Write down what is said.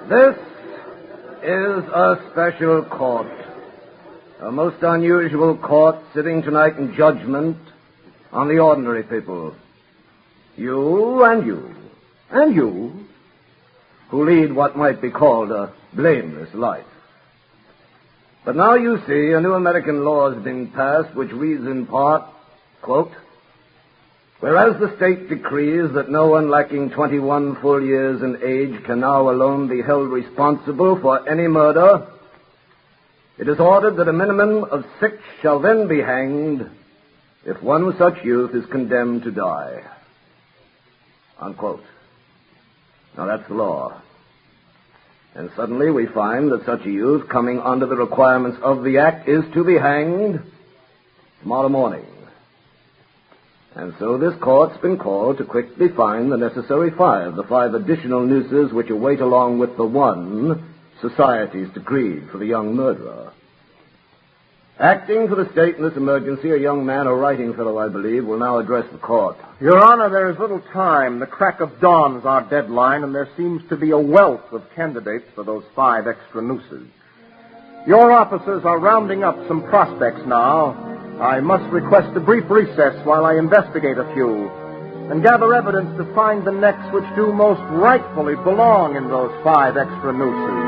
This is a special court. A most unusual court sitting tonight in judgment on the ordinary people. You and you, and you, who lead what might be called a blameless life. But now you see a new American law has been passed which reads in part, quote, whereas the state decrees that no one lacking 21 full years in age can now alone be held responsible for any murder, it is ordered that a minimum of 6 shall then be hanged if one such youth is condemned to die. Unquote. Now that's the law. And suddenly we find that such a youth coming under the requirements of the act is to be hanged tomorrow morning. And so this court's been called to quickly find the necessary 5, the 5 additional nooses which await along with the 1 society's decreed for the young murderer. Acting for the state in this emergency, a young man, a writing fellow, I believe, will now address the court. Your Honor, there is little time. The crack of dawn is our deadline, and there seems to be a wealth of candidates for those 5 extra nooses. Your officers are rounding up some prospects now. I must request a brief recess while I investigate a few and gather evidence to find the necks which do most rightfully belong in those 5 extra nooses.